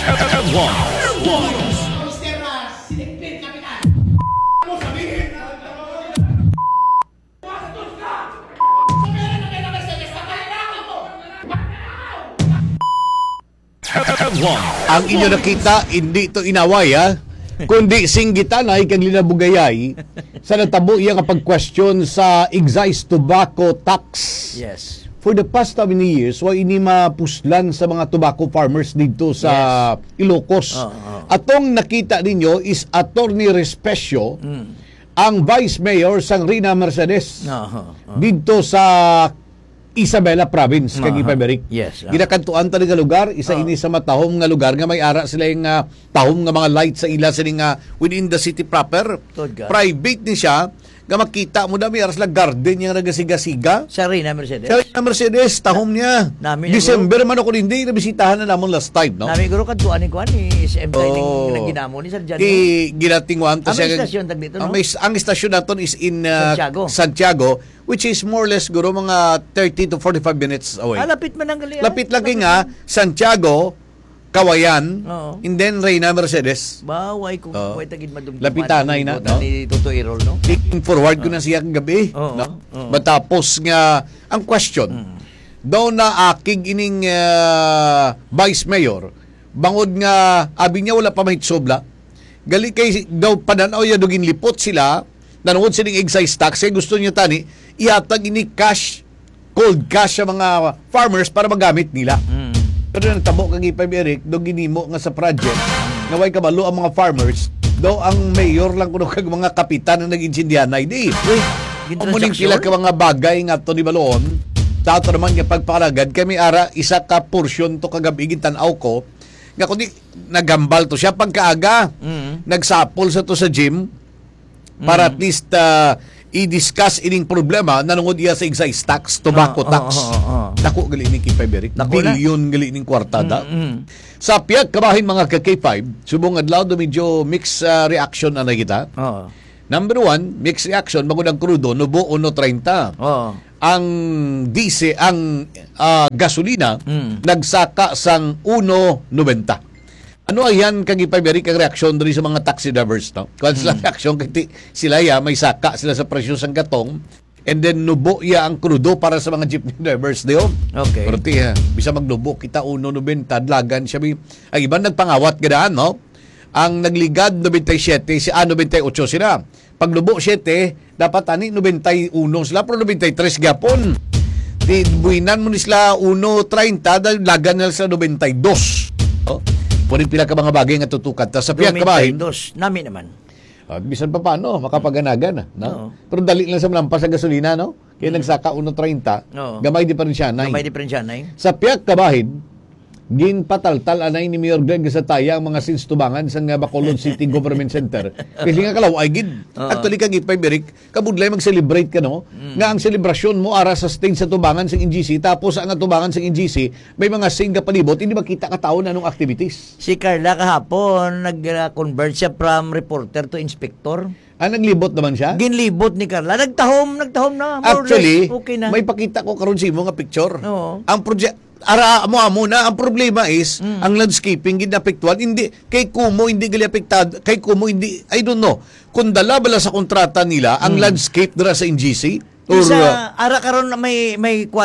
Headlines. Ang inyo nakita, hindi ito inaway, ha? Kundi singgitan ay kang linabugayay sa natabo iya kapag question sa excise tobacco tax. Yes. For the past how many years, wa ini mapuslan sa mga tobacco farmers dito sa Ilocos. Atong nakita ninyo is Attorney Respecio, ang Vice Mayor sang Rina Mercedes dito sa Isabela Province, kag Ipaberik. Yes. Ginakantuan ta nga lugar, isa ini sa matahom nga lugar nga may ara sila yung tahom nga mga light sa ila sining within the city proper. Private ni siya, nga makita mo na may aras lang garden yung nagasiga-siga. Sa Rina Mercedes. Sa Rina Mercedes, tahom niya. December man ako hindi, nabisitahan na namon last time, no? Nami guro kantuan ni Kuan ni SM ng ginamo ni Sir Jan. Ginatingwan to siya. Ang istasyon tag dito, no? Ang istasyon naton is in Santiago, which is more or less guro mga 30 to 45 minutes away. Lapit man ang gali. Lapit lagi nga Santiago, Kawayan, and then Reyna Mercedes. Baway kung way tagid madumduman. Lapitanay na, no? Ni Toto Irol, no? Taking forward ko na siya gabi, no? Matapos nga ang question. Daw na aking ining Vice Mayor, bangod nga abi niya wala pa mahitsobla. Gali kay daw pananaw ya dugin lipot sila, nanood sining excise tax, gusto niya tani ihatag ini cash, cold cash sa mga farmers para magamit nila. Pero nagtabo kang Ipaberik, daw ginimo nga sa project, naway kabalo ang mga farmers, daw ang mayor lang kuno kag mga kapitan na nag-insindihan na hindi. Umuning sila ka mga bagay nga to ni Baloon, tato naman nga pagparagad, kami ara isa ka portion to kagabigin tanaw ko, nga kundi nagambal to siya pagkaaga, nagsapol sa to sa gym, para at least i-discuss ining problema nanungod iya sa excise tax, tobacco tax. Dako gali ni K5 billion gali ning kwartada. Sa piyag kabahin mga ka-K5, subong adlaw do medyo mixed reaction na kita. Number one, mixed reaction magud ang crudo nubo 1.30. Ang diesel, ang gasolina nagsaka sang 1.90. Ano ayan kag Ipaberik ang reaksyon diri sa mga taxi drivers, no? Kung sila reaksyon kay sila may saka sila sa presyo sang gatong, and then nubo ya ang krudo para sa mga jeepney drivers diyo. Okay. Pero bisa magnubo kita 1.90 dlagan siya ang iban nagpangawat gadaan, no? Ang nagligad 97 si 98 sila. Pag nubo 7 dapat ani 91 sila pero 93 gyapon. Di buinan mo ni sila 1.30 dlagan nila sa 92. No? Punin pila ka mga bagay nga tutukan ta sa piyag kabahin. Nami naman. Bisan pa paano, makapaganagan, no? Pero dali lang sa melampas sa gasolina, no? Kaya nagsaka 1.30, gamay di pa rin siya, nay. Gamay di pa rin siya, nay. Sa piyag kabahin, ginpataltal anay ni Mayor Greg sa taya ang mga sinstubangan sa Bacolod City Government Center. Kasi nga kalaw ay gid. Actually kag Ipaberik, kabudlay mag-celebrate ka, no? Nga ang selebrasyon mo ara sa sting sa tubangan sa NGC, tapos ang tubangan sa NGC may mga sing palibot, hindi makita ka taon anong activities. Si Carla kahapon nag-convert siya from reporter to inspector. Naglibot naman siya? Ginlibot ni Carla. Nagtahom na. Actually, okay na. May pakita ko karon sa imo nga picture. Ang project ara mo na ang problema is ang landscaping ginapektuhan hindi kay Kumo hindi gali apektado kay Kumo hindi I don't know kung dala bala sa kontrata nila ang landscape dira sa NGC or ara karon may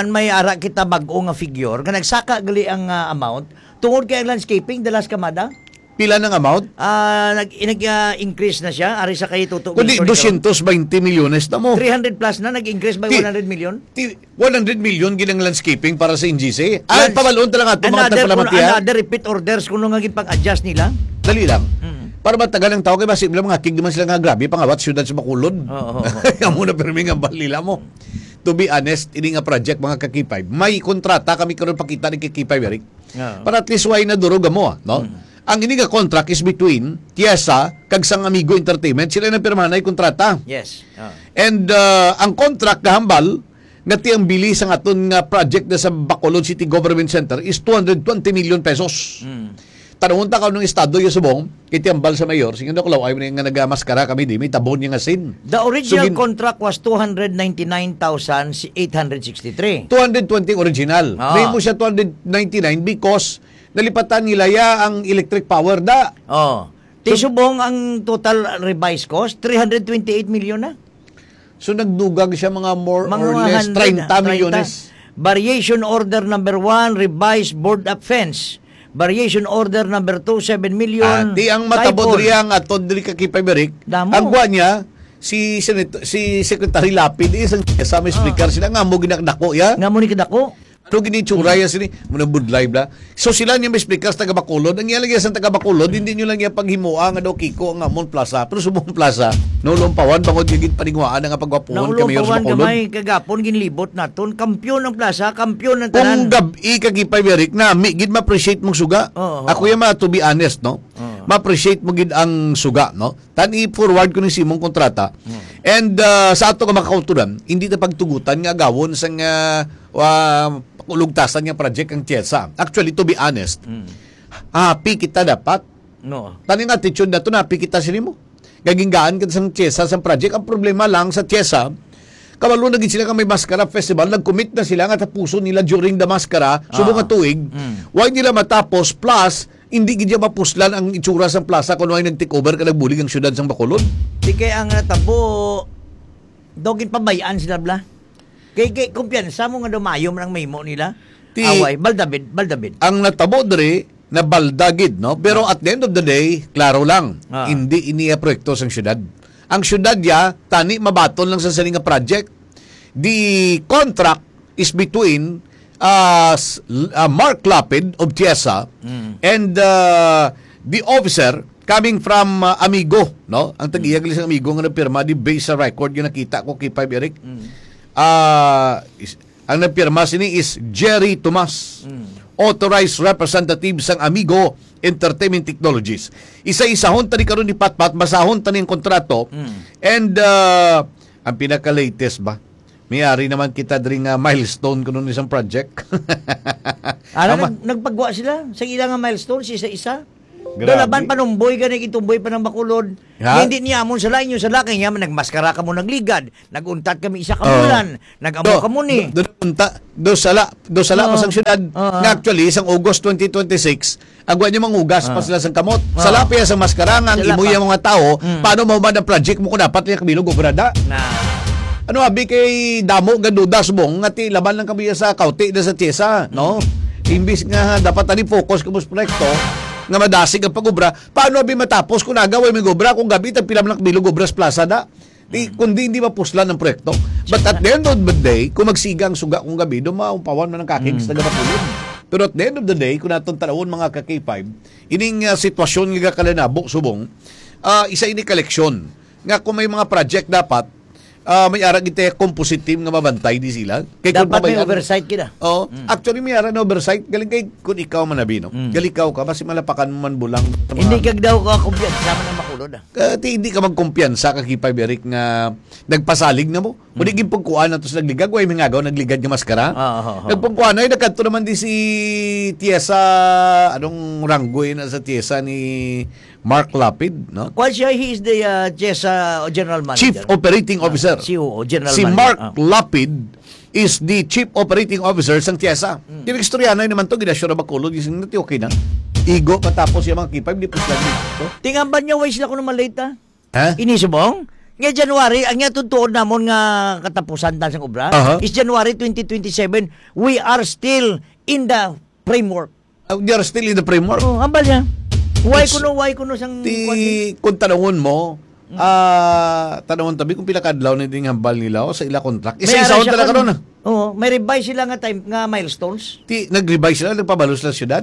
ara kita bag-o nga figure nga nagsaka gali ang amount tungod kay ang landscaping dalas kamada. Pila ng amount? Nag-increase na siya. Ari sa kay Tuto. Kundi 220 milyones na mo. 300 plus na. Nag-increase by 100 million? 100 million ginang landscaping para sa NGC. Pamaloon talaga ito mga tagpalamatiya. Another repeat orders kung nung naging pag-adjust nila. Dali lang. Para matagal ng tao kay basib lang mga kig naman sila nga grabe pangawat syudad sa Bacolod. Nga muna permi nga balila mo. To be honest, ini nga project mga kakipay. May kontrata kami karon pakita ni kakipay Eric. Para at least why na durog mo, no? Ang ini nga contract is between Tiesa kag sang Amigo Entertainment. Sila na pirma na kontrata. Yes. And ang contract kahambal nga tiyang bili sa aton nga project na sa Bacolod City Government Center is 220 million pesos. Tanunta ka nung estado yung subong, kitiyambal sa mayor, sige na kulaw, ay nga nagamaskara kami di, may tabon yung asin. The original contract was 299,863. 220 original. May mo siya 299 because nalipatan nila ang electric power da. Oh. Tisubong ang total revised cost 328 million na. So nagdugag siya mga more Mga or less 30 milyones. Variation order number 1, revised board offense. Variation order number 2, 7 million. Di ang matabod riyang atod diri ka Kipaberik. Damo. Ang buwan niya si Secretary Lapid isang sa may speaker sila nga mo ginakdako ya. Nga mo ni kadako. Ano ginitsura ya sini muna budlay bla. So sila niya may speakers taga Bacolod. Ang iyan lang sa taga Bacolod hindi niyo lang ya paghimuan nga daw Kiko ang Amon Plaza. Pero subong plaza no lompawan bangod gigit paningwaan nga pagwapuon kami sa Naulumpawan Bacolod. gamay kagapon ginlibot naton. Kampiyon ng plaza, kampiyon ng Kung tanan. gabi kagipay Berik na gid ma-appreciate mong suga. Ako yung to be honest no. Ma-appreciate mo gid ang suga no. Tani forward ko ni simong kontrata. And sa ato ka makakauturan, hindi ta pagtugutan nga gawon sang pakulugtasan nga project ang TIESA. Actually to be honest, happy kita dapat. No. Tani nga attitude na to na happy kita sini mo. Gaginggaan kita sa TIESA sa project. Ang problema lang sa TIESA, kabalo na gid sila ka may Mascara Festival, nag-commit na sila nga tapuson nila during the Mascara, subong nga tuig. Why nila matapos plus hindi gid mapuslan ang itsura sa plaza kung ay nag-take over ka nagbulig ang syudad sang Bacolod. Di kay ang natabo dogin pabayaan sila bla. Kay kumpiyansa mo nga dumayo man ang maymo nila. Away baldabid. Ang natabo diri na baldagid no, pero at the end of the day, klaro lang, hindi iniya proyekto sang syudad. Ang syudad ya tani mabaton lang sa sali nga project. The contract is between Mark Lapid of TIESA and the officer coming from Amigo, no? Ang tag-iyag sa Amigo nga nagpirma di base sa record yung nakita ko kay Five Eric. Ang nagpirma sini is Jerry Tomas, authorized representative sang Amigo Entertainment Technologies. Isa-isahon tani karon ni Patpat, masahon tani ang kontrato. And ang pinaka-latest ba? Mayari naman kita diri nga milestone kuno ni isang project. Nagpagwa sila sa ilang nga milestone isa-isa. Dalaban panumboy gani itumboy pa ng Bacolod. Hindi niya amon sa lain sa laki niya nagmaskara ka mo nagligad. Naguntat kami isa ka bulan. Nagamo ka mo ni. Do sala pa sang syudad. Nga actually isang August 2026, agwa niya mangugas pa sila sang kamot. Sala pa sa maskara nga ang imo yung mga tao, paano mo ba ang project mo kung dapat niya kabilog obrada? Ano abi kay damo gaduda subong nga ti laban lang kami sa kauti na sa TIESA, no? Imbis nga dapat ani focus kamo sa proyekto nga madasig ang pag-obra, paano abi matapos kung nagaway may obra kung gabi tag pila man bilog obras plaza da? Kundi hindi mapuslan ang proyekto. But at the end of the day, kung magsiga ang suga kung gabi, dumaumpawan man ang kaking sa Bacolod. Pero at the end of the day, kung natong tanawon mga ka-K5, ining sitwasyon nga kalanabok subong, isa ini koleksyon. Nga kung may mga project dapat, may arang ite composite team nga mabantay di sila. Kay dapat may oversight kita. Actually may arang na oversight. Galing kay kung ikaw manabi, no? Galikaw ka, basi malapakan mo man bulang. Hindi kag daw ka kumpiyansa man ang Bacolod. Hindi ka magkumpiyansa kay Kipay Berik nga nagpasalig na mo. Kung di pagkuan na to sa nagligag, way mingagaw nagligad nga maskara. Nagpagkuan ay nagkanto naman di si TIESA, anong ranggoy na sa TIESA ni Mark Lapid, no? Well, he is the TIESA General Manager. Chief Operating Officer. COO, General si Manager. Mark Lapid is the Chief Operating Officer sang TIESA. Tinag-istorya na naman to, ginasyo na Bacolod, yung nati okay na. Igo, matapos yung mga K5, di puslan dito. Tingamban niya, way sila ko naman late, ha? Inisubong? Nga January, ang nga tutuon namon nga katapusan dan sang obra, is January 2027, we are still in the framework. They are still in the framework. Ambal niya. Why kuno sang kung tanungon mo, tanungon tabi kung pila kadlaw na ding hambal nila o sa ila contract. Isa-isaon talaga ron. Oo, may revise sila nga time nga milestones. Nag-revise sila, nagpabalos lang syudad.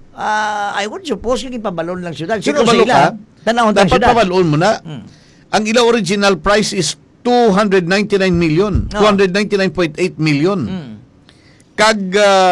I would suppose yung ipabalon lang syudad. Sino sila? Tanawon ta dapat syudad. pabalon mo na. Ang ila original price is 299 million. 299.8 million. Kag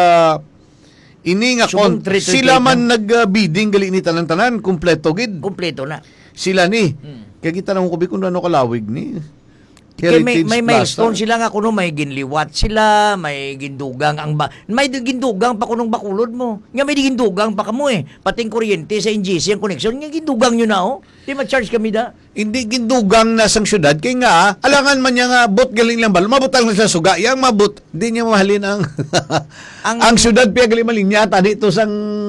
ini nga sila man nag-bidding gali ni tanan-tanan kompleto gid. Kompleto na. Sila ni. Kaya kita nang kubi kung ano kalawig ni. May milestone sila nga kuno may ginliwat sila, may gindugang may gindugang pa kunong Bacolod mo. Nga may gindugang pa kamo pating kuryente sa NGC ang connection nga gindugang nyo na Di ma-charge kami da. Hindi gindugang na sang syudad kay nga alangan man niya nga bot galing lang bal. Mabutang na sa suga. Yang mabut, hindi niya mahalin ang ang syudad piya galing malinya ta dito sang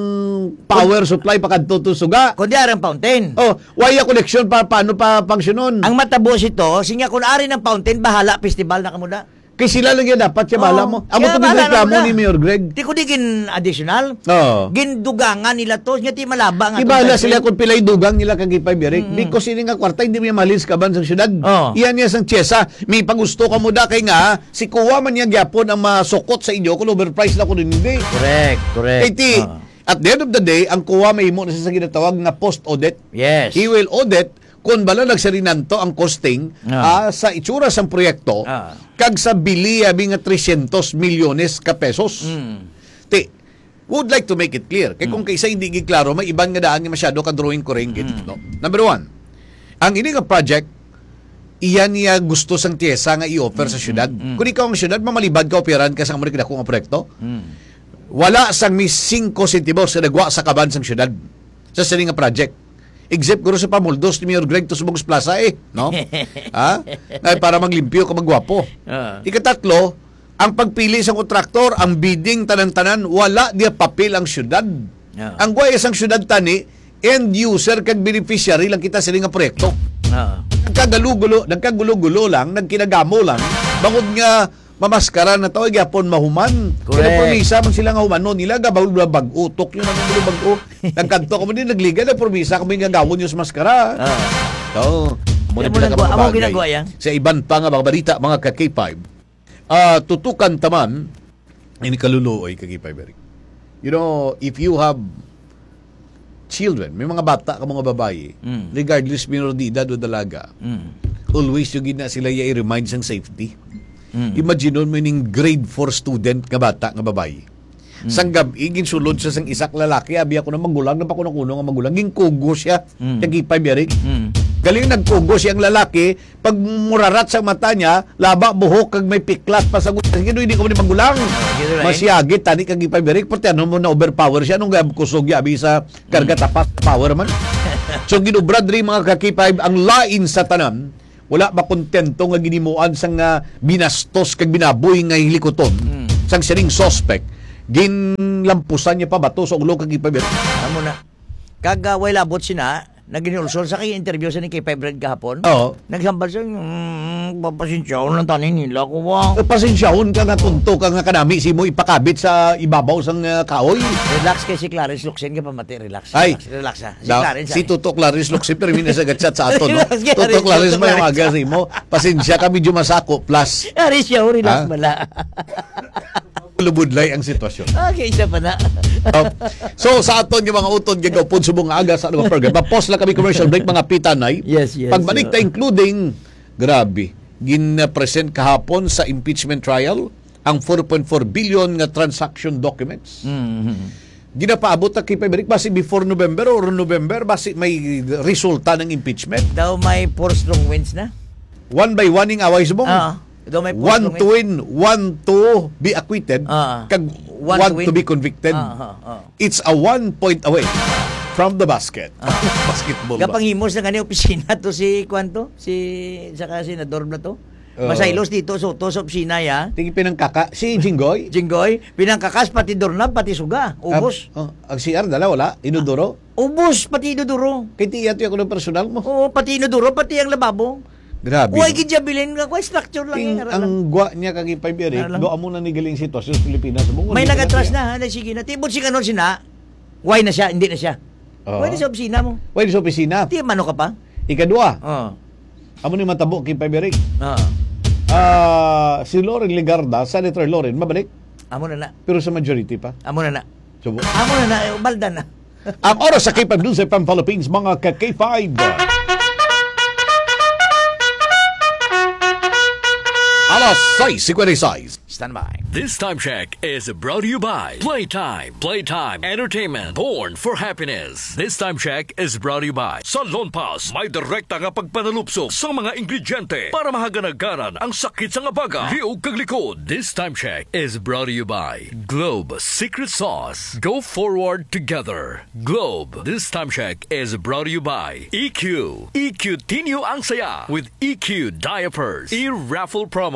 power supply pakadto to suga. Kundi arang fountain. Waya connection paano pa funksyonon? Ang matabos ito, sinya kung ari ng fountain, bahala, festival na kamuda. Kay sila lang yan dapat siya bala mo. Amo kaya to bahala reklamo na ni Mayor Greg. Di ko di gin additional. Gindugangan nila to. Nga ti malaba nga. Ibala sila kung pilay dugang nila kagipay birik. Because ini nga kwarta, hindi mo malis ka ban sa syudad. Iyan niya sang tiyesa. May pagusto ka mo da kay nga, si kuwa man niya gyapon ang masukot sa inyo kung overprice na ko din hindi. Correct. Kay at the end of the day, ang kuwa may mo na sa ginatawag na post-audit. Yes. He will audit kung bala nagsarinanto ang costing sa itsura sang proyekto kag sa bili abi nga 300 milyones ka pesos. Would like to make it clear. Kay kung kaysa hindi giklaro, may ibang nga daan nga masyado ka drawing ko rin. No? Number one, ang ini nga project, iyan niya gusto sang tiyesa nga i-offer sa syudad. Kung ikaw ang syudad, mamalibad ka operan ka sa Amerika kung ang proyekto. Wala sang mis 5 centimos sa nagwa sa kaban sang syudad sa sini nga project. Except guro sa pamuldos ni Mayor Greg to Subong's Plaza no? Ay, para maglimpyo ka magwapo. Ikatatlo, ang pagpili sa kontraktor, ang bidding tanang-tanan, wala dia papel ang syudad. Ang guay isang syudad tani, end user kag beneficiary lang kita sa nga proyekto. Nagkagulo-gulo lang, nagkinagamo lang, bangod nga mamaskara na tawag yapon mahuman. Kaya promisa man sila nga human no nila gabawul bag-utok yun ang bag-o. Nagkanto ko din nagliga na promisa kami nga gawon yung sa maskara. Amo ginagawa yan. Sa iban pa nga mga balita mga ka-K5. Tutukan taman ini kaluluoy ka K5 Eric. You know, if you have children, may mga bata ka mga babae, regardless minor de edad o dalaga, always yung gina sila i-remind sang safety. Imagine mo yung grade 4 student nga bata nga babae. Sang gabi, ginsulod siya sang isak lalaki, abi ako na magulang, na pa kuno nga magulang, ginkugo siya, nagipay biyarik. Galing nagkugo siyang lalaki, pag murarat sa mata niya, laba, buhok, kag may piklat pa sa gusto. Sige, hindi ko man magulang. Masyagit, tani kag ipay biyarik, pati ano mo na overpower siya, nung kusog abi sa karga tapat, power man. So, ginubrad rin mga kakipay, ang lain sa tanan, wala ba kontento nga ginimuan sang binastos kag binaboy nga hilikoton sang sining suspect ginlampusan niya pa bato sa ulo kag ipabir. Amo na. Kag way labot sina naginulsol sa kay interview sa ni kay Fibre gahapon. Nagsambal siya papasensyaon lang tanin nila ko wa. Pasensyaon ka nga tunto ka nga kanami si mo ipakabit sa ibabaw sang kahoy. Relax kay si Clarence Luxen ka pa mati relax. Relax ha. Si Clarence. Si Tuto Clarence Luxen pero mina sa gatchat sa ato no. Tuto Clarence may umaga si mo. Pasensya kami medyo masako plus. Ari siya relax bala. Lubudlay ang sitwasyon. Okay, isa pa na. So, sa aton yung mga utod, gagawpon subong aga sa mga program. Tapos lang kami commercial break, mga pitanay. Yes. Pagbalik ta including, grabe, gin-present kahapon sa impeachment trial, ang 4.4 billion nga transaction documents. Ginapaabot na kay Pabrik, basi before November or November, basi may resulta ng impeachment. Daw may 4 strong wins na. One by one ng away subong. One to win, one to be acquitted, kag one to be convicted. It's a 1 point away from the basket. Basketball ba? Kapangimos na kanya opisina to si Kwanto, si saka senador na to. Masailos dito sa opisina ya. Tigi pinangkaka si Jinggoy. Pinangkakas pati dornab pati suga. Ubos. Ang CR dala wala inuduro. Ubos pati inuduro. Kay tiya to ako ng personal mo. Oo, pati inuduro pati ang lababo. Grabe. Uy, gidjabilin nga, structure lang yan. Ang gwa niya kag ipaybirik, doon mo na ni galing sitwasyon sa Pilipinas. May nagatras na, sige na. Tibot si kanon sina, why na siya, hindi na siya. Why na sa opisina mo? Why na sa opisina? Di, mano ka pa? Ikadua. Amo ni matabo kay paybirik. Si Loren Legarda, Senator Loren, mabalik? Amo na. Pero sa majority pa? Amo na. Subo. Amo na, balda na. Ang oras sa K5 dun sa Philippines, mga ka-K5. Alas 6:56. Stand by. This time check is brought to you by Playtime. Playtime Entertainment. Born for happiness. This time check is brought to you by Salon Pass. May direkta nga pagpanalupso sa mga ingrediente para mahaganagaran ang sakit sa nga baga. Liog kag likod. This time check is brought to you by Globe Secret Sauce. Go forward together. Globe. This time check is brought to you by EQ. EQ Tinyo ang saya with EQ Diapers. E-raffle promo.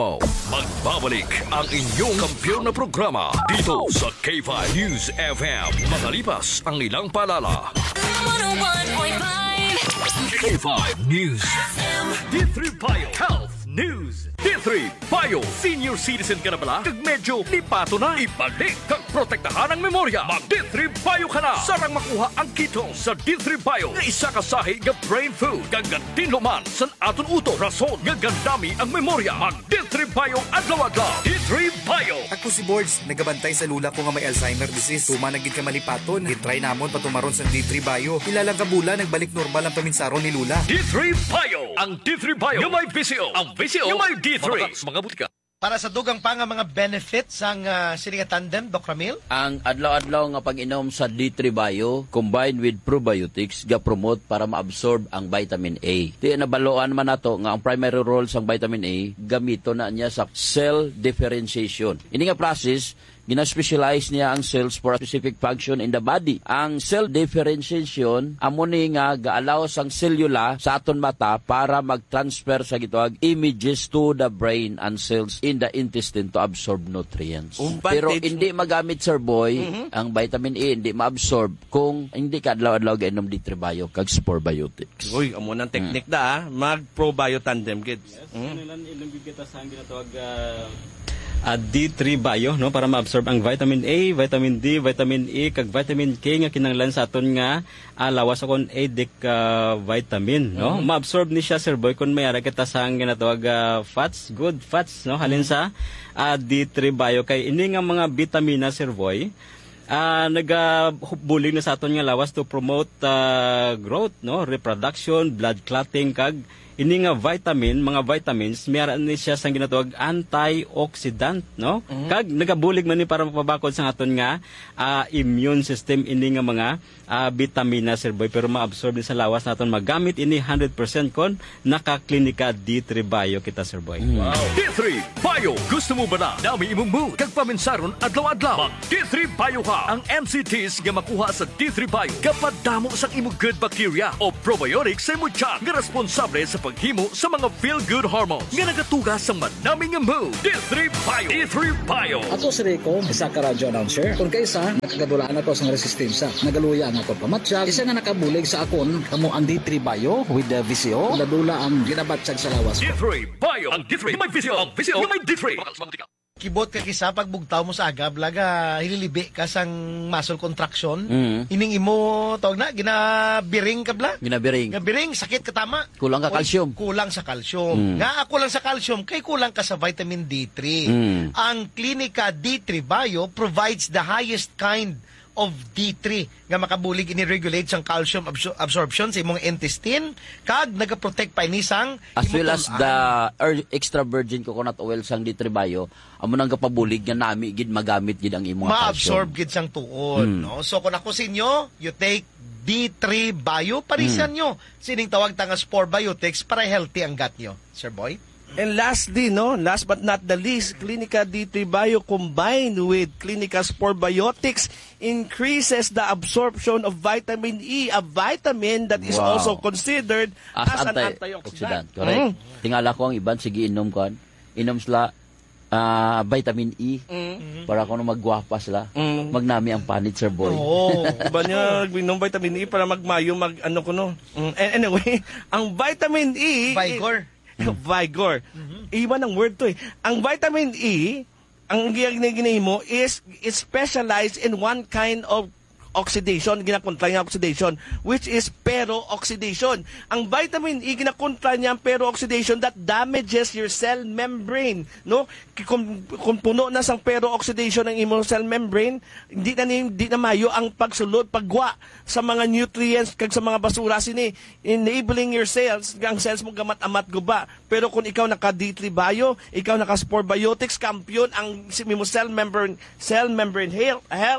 mo. Magbabalik ang inyong kampiyon na programa dito sa K5 News FM. Makalipas ang ilang paalala. 101.5 K5 News FM. D3 Bio Health News. D3 Bio. Senior citizen ka na bala? Kag medyo lipato na. Ibalik kag protektahan ang memorya. Mag D3 Bio ka na. Sarang makuha ang ketone sa D3 Bio. Nga isa kasahi nga brain food. Kag tinluman san aton uto. Rason nga gandami ang memorya. Mag D3 Bio adlaw-adlaw. D3 Bio. Ako si Boards, nagabantay sa lula ko nga may Alzheimer disease. Tumanagid ka malipaton. Gitry namon patumaron sa D3 Bio. Ilalang kabula, nagbalik normal ang paminsaron ni Lula. D3 Bio. Ang D3 Bio. Yung may VCO. Ang VCO. Yung may D3. Mga butika. Para sa dugang pa nga mga benefits ang Silinga Tandem, Doc Ramil? Ang adlaw-adlaw nga pag-inom sa D3 Bio combined with probiotics ga-promote para ma-absorb ang vitamin A. Di nabaloan man nato nga ang primary role sa vitamin A gamito na niya sa cell differentiation. Ini nga process gina-specialize niya ang cells for a specific function in the body. Ang cell differentiation amo ni nga ga-allow sang selula sa aton mata para mag-transfer sa gitawag images to the brain and cells in the intestine to absorb nutrients. Pero hindi magamit, Sir Boy, ang vitamin A hindi ma-absorb kung hindi ka adlaw-adlaw ga-inom D3 Bio kag Spore Biotics. Uy, amo nang technique da mag-probio tandem kids. Kanilang ilang kita sa ginatawag D3 Bio no para ma-absorb ang vitamin A, vitamin D, vitamin E kag vitamin K nga kinahanglan sa aton nga lawas akon ADIC vitamin no. Ma-absorb ni siya, Sir Boy, kun may ara kita sa ginatawag fats, good fats no halin sa D3 Bio kay ini nga mga vitamina, Sir Boy, nagabulig na sa aton nga lawas to promote growth no, reproduction, blood clotting kag ini nga mga vitamins, mayroon ni siya sang ginatawag antioxidant, no? Kag nagabulig man ni para mapabakod sa aton nga immune system ini nga mga vitamina, Sir Boy, pero ma-absorb ni sa lawas naton magamit ini 100% kon naka-klinika D3 Bio kita, Sir Boy. Wow. D3 Bio. Gusto mo ba na dami imong mood kag paminsaron adlaw-adlaw? Mag D3 Bio ka. Ang NCTs nga makuha sa D3 Bio kapag damo sa imong good bacteria o probiotics sa imong tiyan nga responsable sa paghimo sa mga feel-good hormones nga nagatuga sa manaming nga mood. D3 Bio. D3 Bio. Ato si Rico, isa ka radio announcer. Kung kaysa, nakagadulaan ako sa resistensya. Nagaluya ang ako pamatsyag. Isa nga nakabulig sa akon, kamo ang D3 Bio with the VCO. Ladula ang ginabatsyag sa lawas. D3 Bio. Ang D3 may VCO. Ang VCO may D3. Kibot ka kisa pag bugtaw mo sa agab laga hililibi ka sang muscle contraction. Ining imo tawag na ginabiring ka bla? Ginabiring sakit ka tama. Kulang ka calcium. Kulang sa calcium. Nga kulang sa calcium kay kulang ka sa vitamin D3. Ang Klinika D3 Bio provides the highest kind of D3 nga makabulig ini-regulate sang calcium absorption sa imong intestine kag nagaprotect pa ini sang as well as the extra virgin coconut oil sang D3 Bio amo nang kapabulig nga nami gid magamit gid ang imong ma-absorb gid sang tuod no. So kung ako sa inyo, you take D3 Bio, parisan nyo sining tawag ta nga Spore Biotics para healthy ang gut nyo, Sir Boy. And lastly, no, last but not the least, Klinika D3 Bio combined with Klinika Spore Biotics increases the absorption of vitamin E, a vitamin that is also considered as an antioxidant. Correct. Tingala ko ang iban, sige inom sila vitamin E para kung magwapa sila. Magnami ang panit, Sir Boy. Ba niya minom vitamin E para magmayo Anyway, ang vitamin E Vigor. Iba ng word to eh. Ang vitamin E, ang ginaginahin mo is specialized in one kind of oxidation, ginakontra niya oxidation, which is peroxidation. Ang vitamin E, ginakontra niya ang peroxidation that damages your cell membrane. No? Kung puno na sang peroxidation ng imong cell membrane, hindi na mayo ang pagsulod, pagwa sa mga nutrients kag sa mga basura sini, enabling your cells, ang cells mo gamat-amat guba. Pero kung ikaw naka D3 Bio, ikaw naka Spore Biotics, kampiyon ang imong cell membrane health,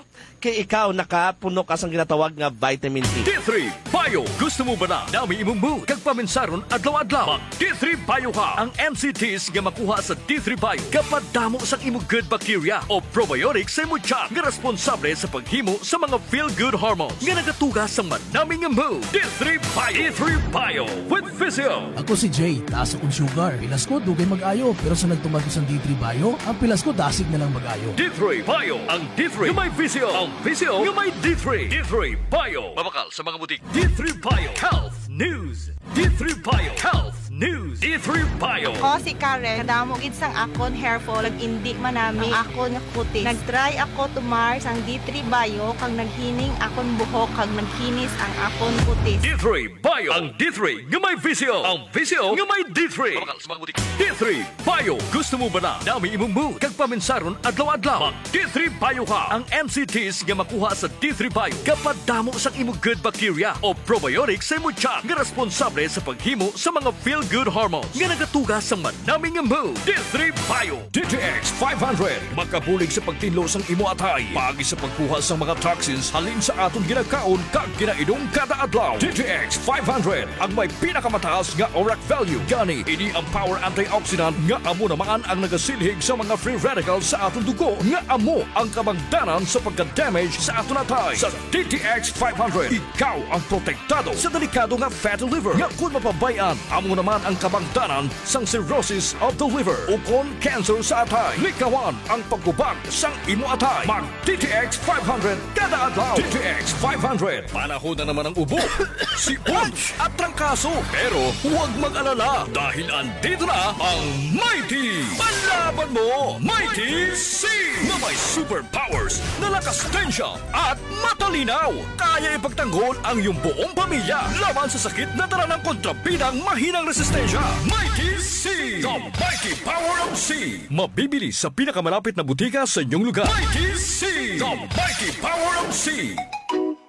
kay ikaw nakapuno ka sang ginatawag nga vitamin E. D3 Bio. Gusto mo ba na dami imong mood kag paminsaron adlaw-adlaw? Mag D3 Bio ka. Ang NCTs nga makuha sa D3 Bio kapadamo sang imong good bacteria o probiotics sa imong tiyan nga responsable sa paghimo sa mga feel-good hormones nga nagatugas sa manaming mood. D3 Bio. D3 Bio with Physio. Ako si Jay, taas akong sugar. Pilas ko, dugay mag-ayo. Pero sa nagtumag ko sa D3 Bio, ang pilas ko dasig na lang mag-ayo. D3 Bio. Ang D3 nga may Physio. Ang Physio nga may D3. D3 Bio. Mabakal sa mga butik. D3 Bio. Health News. D3 Bio. Health News. D3 Bio. Ako si Karen, kadamo gid sang akon hair fall, indi manami ang akon nga kutis. Nagtry ako tumar sang D3 Bio kag naghining akon buhok kag nagkinis ang akon kutis. D3 Bio. Ang D3 nga may Physio. Ang Physio nga may D3. Mabakal sa mga butik. D3 Bio. Gusto mo ba na dami imong mood kag paminsaron adlaw-adlaw? Mag D3 Bio ka. Ang NCTs nga makuha sa D3 Bio kapadamo sang imong good bacteria o probiotics sa imong tiyan nga responsable sa paghimo sa mga feel-good hormones nga nagatugas sa manaming mood. D3 Bio. DTX 500. Makabulig sa pagtinlo sang imo atay. Pagi sa pagkuha sa mga toxins halin sa aton ginakaon kag ginainom kada adlaw. DTX 500 ang may pinakamataas nga ORAC value. Gani ini ang power antioxidant nga amo naman ang nagasilhig sa mga free radicals sa aton dugo nga amo ang kabangdanan sa pagka-damage sa aton atay. Sa DTX 500 ikaw ang protektado sa delikado nga fatty liver nga kung mapabayan amo naman ang kabangdanan sang cirrhosis of the liver o kon cancer sa atay. Likawan ang pagkubag sang imo atay. Mag DTX 500 kada adlaw. DTX 500. Panahon na naman ang ubo, sipon at trangkaso. Pero huwag mag-alala dahil andito na ang Mighty. Panlaban mo, Mighty C! Na may superpowers na lakas tensya at matalinaw. Kaya ipagtanggol ang iyong buong pamilya laban sa sakit na dala ng kontrabidang mahinang resistensya. Mighty C! The Mighty Power of C! Mabibili sa pinakamalapit na butika sa inyong lugar. Mighty C! The Mighty Power of C!